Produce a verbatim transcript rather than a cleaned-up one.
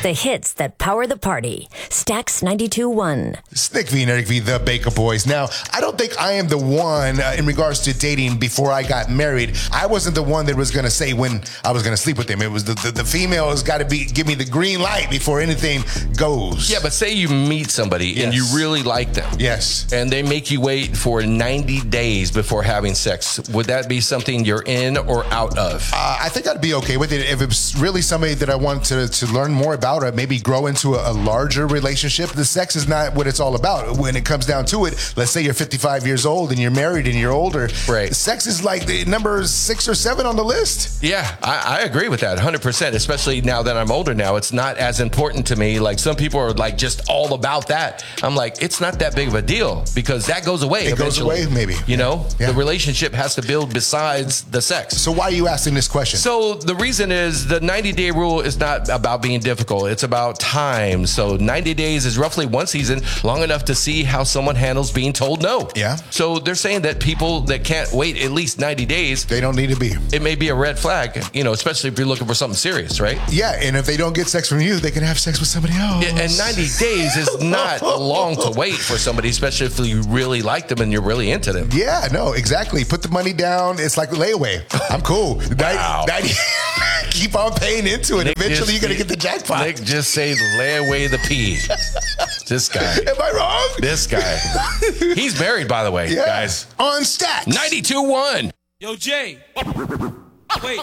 The hits that power the party. Stax ninety-two point one. Nick V and Eric V, the Baker Boys. Now, I don't think I am the one uh, in regards to dating before I got married. I wasn't the one that was going to say when I was going to sleep with them. It was the, the, the female has got to be give me the green light before anything goes. Yeah, but say you meet somebody Yes. and you really like them. Yes. And they make you wait for ninety days before having sex. Would that be something you're in or out of? Uh, I think I'd be okay with it if it's really somebody that I want to, to learn more about or maybe grow into a, a larger relationship. The sex is not what it's all about. When it comes down to it, let's say you're fifty-five years old and you're married and you're older. Right. Sex is like the number six or seven on the list. Yeah, I, I agree with that one hundred percent, especially now that I'm older now. It's not as important to me. Like some people are like just all about that. I'm like, it's not that big of a deal because that goes away It eventually. goes away, maybe. You know, Yeah. the relationship has to build besides the sex. So why are you asking this question? So the reason is the ninety day rule is not about being difficult. It's about time. So ninety days is roughly one season, long enough to see how someone handles being told no. Yeah. So they're saying that people that can't wait at least ninety days, They don't need to be. it may be a red flag, you know, especially if you're looking for something serious, right? Yeah, and if they don't get sex from you, they can have sex with somebody else. Yeah, and ninety days is not long to wait for somebody, especially if you really like them and you're really into them. Yeah, no, exactly. Put the money down. It's like a layaway. I'm cool. Wow. ninety, ninety keep on paying into it. Nick Eventually, just- you're going to get the jackpot. Nick just say lay away the pee. This guy. Am I wrong? This guy. He's married, by the way, Yeah. guys. On Stacks. ninety-two one. Yo, Jay. Wait.